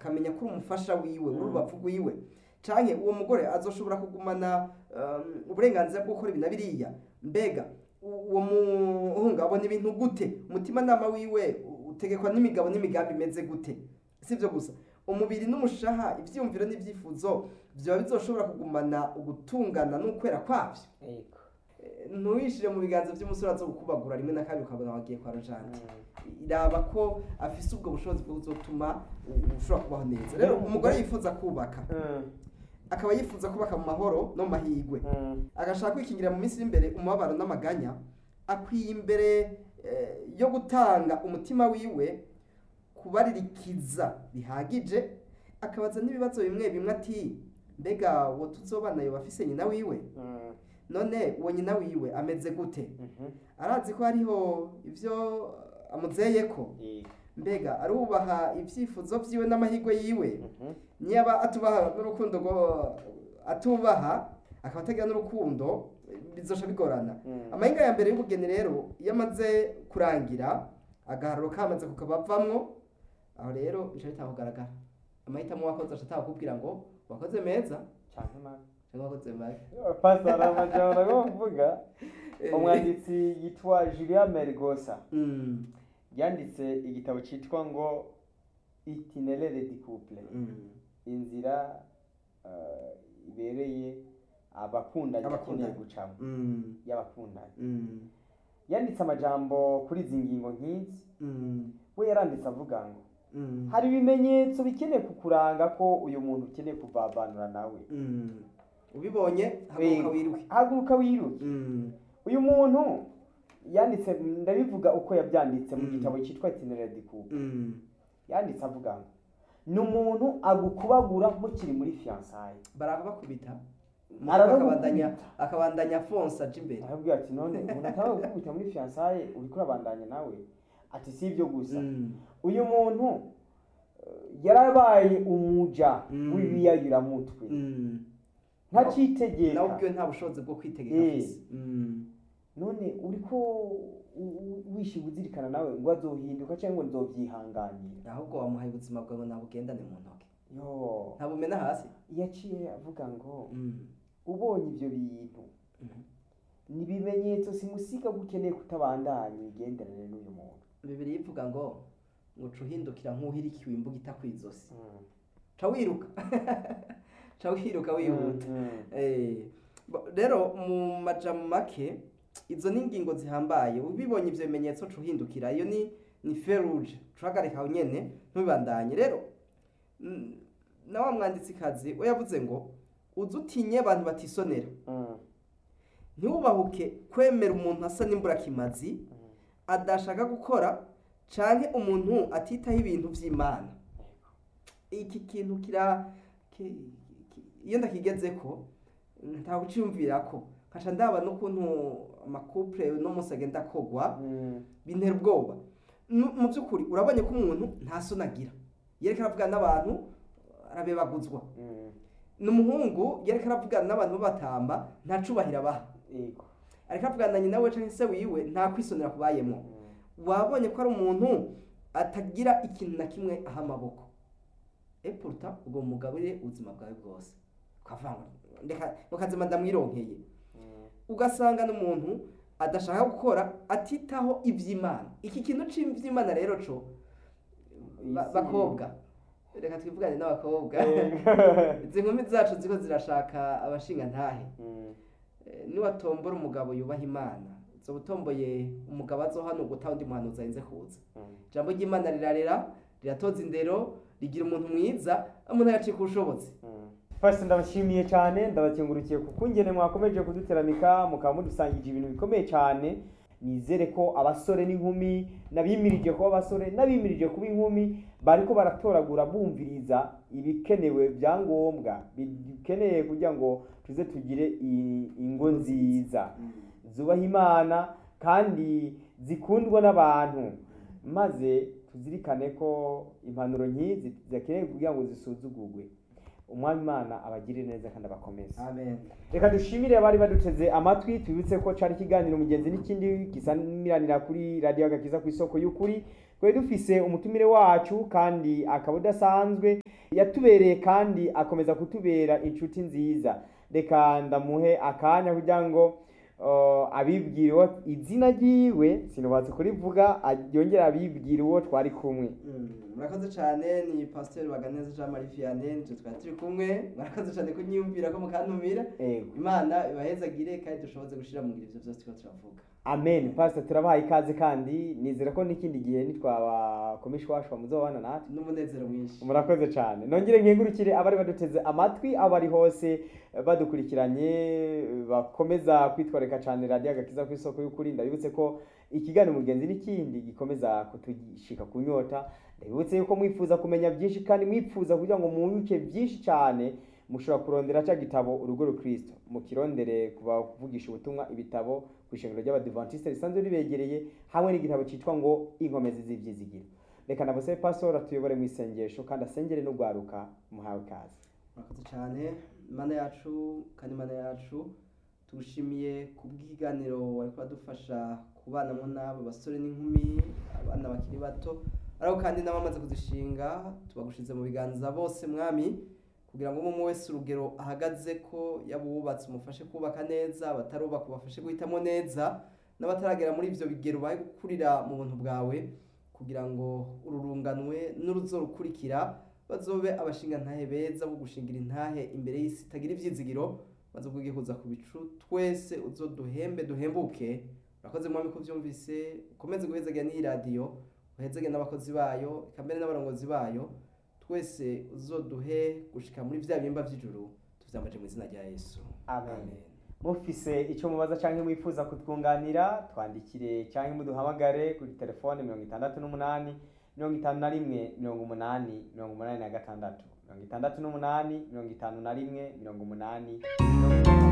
akamenya ko umufasha wiwe urubavu rwiwe canke uwo mugore azoshobora kugumana uburenganzira bwo gukora ibintu biriya mbega uwo muhungu abona ibintu gute umutima nama wiwe utegekwa n'imigabo n'imigambi imeze gute sivyo gusa umubiri n'umushaha ivyumviro n'ivyifuzo vyoba bizoshobora kugumana ugutungana n'ukwera kwavyo ntuwishire mu biganza vy'umusore azogukubagura rimwe na kabiri ukabona wagiye kwa rojante iraba ko afise ubwo bushobozi bwo kuzotuma ushobora kubaho neza rero umugore yifuza kubaka akaba yifuza kubaka mu mahoro no mahigwe agashaka kwikingira mu minsi imbere umubabaro n'amaganya akwiye imbere yo gutanga umutima wiwe kubaririkiza bihagije akabaza n'ibibazo bimwe bimwe ati mbega wo tuzobana yo bafise nyina wiwe none uwo nyina wiwe ameze gute arazi ko hariho ivyo amuzeyeko mbega arubaha ivyifuzo vyiwe n'amahigwe yiwe niyaba atubaha n'urukundo atubaha akaba atagira n'urukundo bizosha bigorana amahinga ya mbere y'ubugeni rero iyo amaze kurangira agaharuro kamaze kukabavamwo aho rero bica bitakugaragara amahitamo wakoze ashaka kubwira ngo wakoze meza canke mabi wakoze mabi pastor amajambo nagovuga umwanditsi yitwa Julia Mergosa yanditse igitabo cyitwa ngo Itinéraire du couple inzira ibereye abakundanye bakeneye gucamo y'abakundanye yanditse amajambo kuri izi ngingo nk'izi we yaranditse avuga ngo hari ibimenyetso bikeneye kukuranga ko uyu muntu ukeneye kuvavanura nawe ubibonye haguruka wiruke uyu muntu yanditse ndabivuga uko yabyanditse mu gitabo cyitwa Itinéraire du couple yanditse avuga ngo ni umuntu agukubagura mukiri muri fiançailles barava bakubita akabandanya fonsa jimbere arabwira ati none umuntu atawe gukubita muri fiançailles uri kurabandanya nawe ati si ibyo gusa uyu muntu yarabaye umuja w'ibiyayura mutwe ntacitegeka nawe ubwo nta bushobozi bwo kwitegeka afise none uriko wishiwe uzirikana nawe ngo azohinduka cyangwa ngo nzovyihanganira ahubwo wamuhaye ubuzima bwawe nabugendane mu ntoke yo ntabumena hasi yaciye avuga ngo ubonye ibyo bintu ni bimenyetso simusiga gukeneye kutabandanya imigenderanire n'uyu muntu bibiri yivuga ngo ucuhindukira nk'uhirikiwe imbuga itakwizosi ca wiruka ca wiruka wihuta rero mu majambo make izo ni ingingo zihambaye ubibonye ivyo bimenyetso cuhindukira iyo ni ferouge cuhagarika nyene ntubibandanye rero na wa mwanditsi kazi we yavuze ngo uzutinye abantu batisonera ntiwubahuke kwemera umuntu asa n'imburakimazi adashaka gukora canke umuntu atitaho ibintu vy'Imana iki kintu iyo ndakigezeko nta guciyumvirako kaca ndaba n'ukuntu amakouple no munsi agenda kogwa bintera ubwoba mu by'ukuri urabonye ko umuntu nta soni agira yereka aravugana n'abantu arabebaguzwa n'umuhungu yereka aravugana n'abantu b'abatamba nta cubahiro abaha ariko avugana nyina we canke se wiwe nta kwisonera kubayemo wabonye ko ari umuntu atagira ikintu na kimwe aha amaboko pourtant ubwo mugabire ubuzima bwawe bwose ukavanga ndeka mukazima ndamwironkeye ugasanga n'umuntu adashaka gukora atitaho ivy'Imana iki kintu c'ivy'Imana rero co bakobwa reka twivugane n'abakobwa izi nkumi zacu ziko zirashaka abashinga ntahe niwatombora umugabo yubaha Imana zo butomboye umugabo azohano gutaha undi muhanuzi arinze kuza jambo ry'Imana rirarera riratoza indero rigira umuntu mwiza umuntu yacika ubushobozi Pastor ndabashimiye cyane ndabakengurukiye kukungene mwakomeje kuduteramika mukaba mudusangije ibintu bikomeye cyane nizere ko abasore n'inkumi nabimirije ko abasore nabimirije kuba inkumi bariko baratoragura bumviriza ibikenewe byangombwa bikeneye kugira ngo tuze tugire ingo nziza zubaha Imana kandi zikundwa n'abantu maze tuzirikane ko impanuro nkizi zakeneye kugira ngo zisuzugurwe umwami Imana abagirire neza kandi abakomeze amen reka dushimire abari baduteze amatwi twibutse ko cari kiganiro mugenzi n'ikindi gisaniranira kuri radio Agakiza ku isoko y'ukuri twari dufise umutumire wacu kandi akaba udasanzwe yatubereye kandi akomeza kutubera inshuti nziza. Reka ndamuhe akanya kugira ngo abibwire uwo izina ryiwe sinubatse kurivuga, yongera abibwire uwo twari kumwe. Murakoze cyane, ni Pasteur Baganeza Jean Marie Vianney, nje twari turi kumwe. Murakoze cyane kunyiyumvira ko mukantumira. Imana ibahezagire kandi dushoboze gushira mu ngiro ivyo byose twari turavuga. Amen. Pastor turabaha ikaze kandi nizera ko n'ikindi gihe nitwabakomishwashwa muzobana natwe n'umunezero mwinshi. Murakoze cyane. Nongere nkengurukire abari baduteze amatwi aho bari hose badukurikiranye, bakomeza kwitwareka cyane Radio Agakiza ku isoko y'ukuri. Ndabibutse ko ikiganiro mugenzi n'ikindi gikomeza kutugishika kunyota. Ndabibutse yuko mwifuza kumenya byinshi kandi mwifuza kugira ngo munyuke byinshi cyane, mushobora kurondera cya gitabo Urugo Rukristo, mukirondere kuvugisha ubutumwa ibitabo kwishengero ry'Abadventiste risanzwe ribegereye, hamwe n'igitabo cyitwa ngo Inkomezi z'ivyizigiro. Reka nabose Pastor atuyobore mu isengesho kandi asengere n'ugwaruka muhawe kazi. Murakoze cyane, Mana yacu kandi Mana yacu, tugushimiye kubw'ikiganiro wari kwadufasha kubana mu nabo basore n'inkumi, abana bakiri bato, ariko kandi n'abamaze kuzishinga tubagushize mu biganza bose mwami, kugira ngo umwe wese urugero ahagaze ko yabubatse umufashe kubaka neza, abatarubaka ubafashe guhitamo neza, n'abataragera muri ivyo bigero bahe gukurira mu buntu bwawe, kugira ngo ururunganwe n'uruzorukurikira bazobe abashinga ntahe beza bo gushingira intahe imbere y'isi itagira ivyizigiro, maze ubwo kuza ku bicu twese uzoduhembe duhembuke. Urakoze mwami ko vyumvise, ukomeze guhezagira n'iyi radio, uhezege n'abakozi bayo, ikambere n'abarongozi bayo, twese uzoduhe gushika muri vya bimba vy'ijuru, tuvyambaje mu izina rya Yesu. Amen. Mufise ico mubaza canke mwifuza kutwunganira, twandikire canke muduhamagare kuri telefone 68 51 80 86 68 51 81 80.